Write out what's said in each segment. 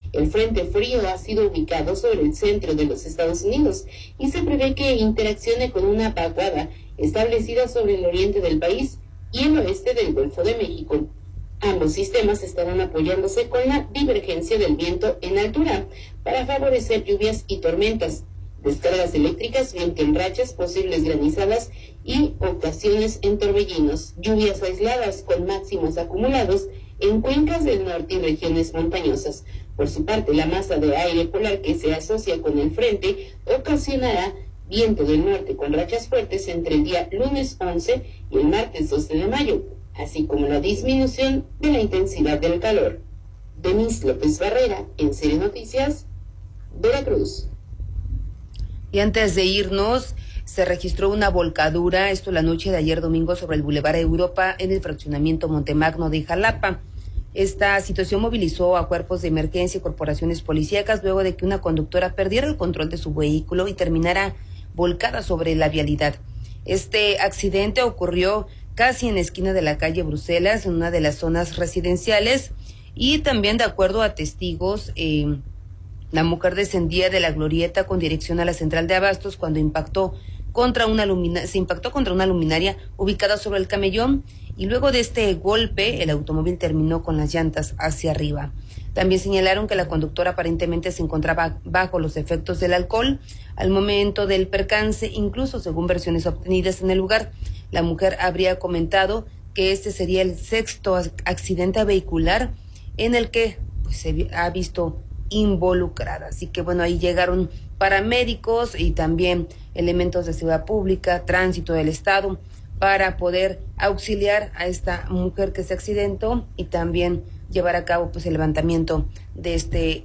El frente frío ha sido ubicado sobre el centro de los Estados Unidos y se prevé que interaccione con una vaguada establecida sobre el oriente del país y el oeste del Golfo de México. Ambos sistemas estarán apoyándose con la divergencia del viento en altura para favorecer lluvias y tormentas, descargas eléctricas, viento en rachas, posibles granizadas y ocasiones en torbellinos, lluvias aisladas con máximos acumulados en cuencas del norte y regiones montañosas. Por su parte, la masa de aire polar que se asocia con el frente ocasionará viento del norte con rachas fuertes entre el día lunes 11 y el martes 12 de mayo, así como la disminución de la intensidad del calor. Denise López Barrera, en Serie Noticias, Veracruz. Y antes de irnos, se registró una volcadura, esto la noche de ayer domingo, sobre el Boulevard Europa en el fraccionamiento Montemagno de Jalapa. Esta situación movilizó a cuerpos de emergencia y corporaciones policíacas luego de que una conductora perdiera el control de su vehículo y terminara volcada sobre la vialidad. Este accidente ocurrió casi en la esquina de la calle Bruselas, en una de las zonas residenciales, y también, de acuerdo a testigos, la mujer descendía de la glorieta con dirección a la central de abastos cuando se impactó contra una luminaria ubicada sobre el camellón, y luego de este golpe el automóvil terminó con las llantas hacia arriba. También señalaron que la conductora aparentemente se encontraba bajo los efectos del alcohol al momento del percance. Incluso, según versiones obtenidas en el lugar, la mujer habría comentado que este sería el sexto accidente vehicular en el que se ha visto involucrada. Así que bueno, ahí llegaron paramédicos y también elementos de seguridad pública, tránsito del estado, para poder auxiliar a esta mujer que se accidentó y también llevar a cabo el levantamiento de este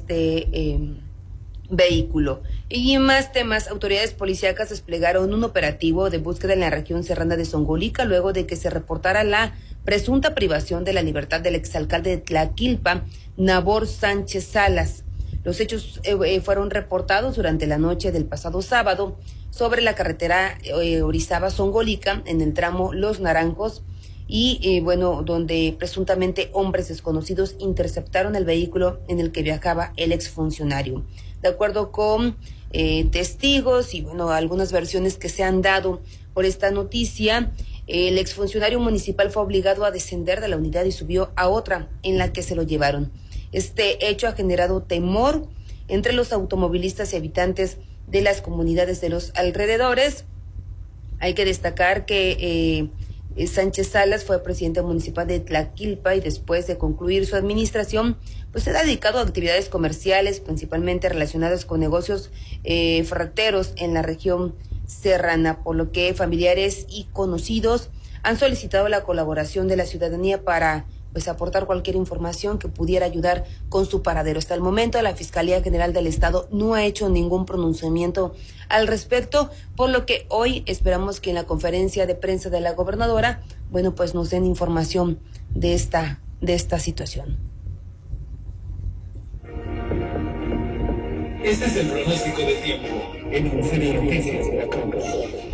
vehículo. Y en más temas, autoridades policíacas desplegaron un operativo de búsqueda en la región serrana de Zongolica luego de que se reportara la presunta privación de la libertad del exalcalde de Tlaquilpa, Nabor Sánchez Salas. Los hechos fueron reportados durante la noche del pasado sábado sobre la carretera Orizaba-Zongolica en el tramo Los Naranjos y donde presuntamente hombres desconocidos interceptaron el vehículo en el que viajaba el exfuncionario. De acuerdo con testigos y algunas versiones que se han dado por esta noticia, el exfuncionario municipal fue obligado a descender de la unidad y subió a otra en la que se lo llevaron. Este hecho ha generado temor entre los automovilistas y habitantes de las comunidades de los alrededores. Hay que destacar que Sánchez Salas fue presidente municipal de Tlaquilpa y después de concluir su administración, se ha dedicado a actividades comerciales, principalmente relacionadas con negocios ferreteros en la región serrana, por lo que familiares y conocidos han solicitado la colaboración de la ciudadanía para aportar cualquier información que pudiera ayudar con su paradero. Hasta el momento, la Fiscalía General del Estado no ha hecho ningún pronunciamiento al respecto, por lo que hoy esperamos que en la conferencia de prensa de la gobernadora, nos den información de esta situación. Este es el pronóstico del tiempo en Serie Noticias Veracruz.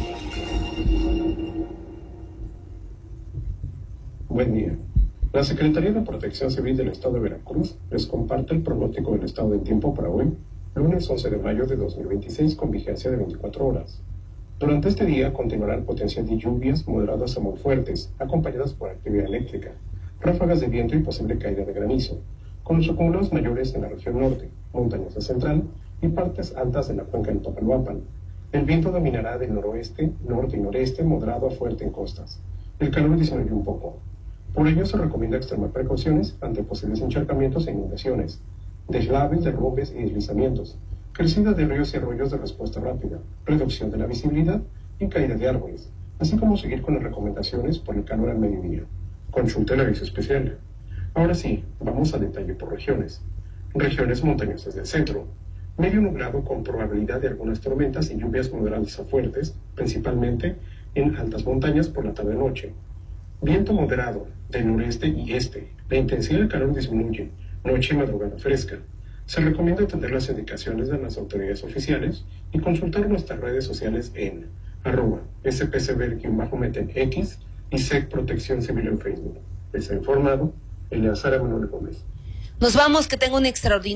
Buen día. La Secretaría de Protección Civil del Estado de Veracruz les comparte el pronóstico del estado del tiempo para hoy, lunes 11 de mayo de 2026, con vigencia de 24 horas. Durante este día continuará el potencial de lluvias moderadas a muy fuertes, acompañadas por actividad eléctrica, ráfagas de viento y posible caída de granizo, con los acumulados mayores en la región norte, montañosa central y partes altas de la cuenca del Topalhuapan. El viento dominará del noroeste, norte y noreste, moderado a fuerte en costas. El calor disminuye un poco. Por ello se recomienda extremar precauciones ante posibles encharcamientos e inundaciones, deslaves, derrumbes y deslizamientos, crecidas de ríos y arroyos de respuesta rápida, reducción de la visibilidad y caída de árboles, así como seguir con las recomendaciones por el calor al mediodía. Consulte el aviso especial. Ahora sí, vamos a detalle por regiones. Regiones montañosas del centro. Medio nublado con probabilidad de algunas tormentas y lluvias moderadas a fuertes, principalmente en altas montañas por la tarde-noche. Viento moderado del noreste y este. La intensidad del calor disminuye. Noche y madrugada fresca. Se recomienda atender las indicaciones de las autoridades oficiales y consultar nuestras redes sociales en @spcber_meten X y SEC Protección Civil en Facebook. Les ha informado Eleazar Manuel Gómez. Nos vamos, que tenga un extraordinario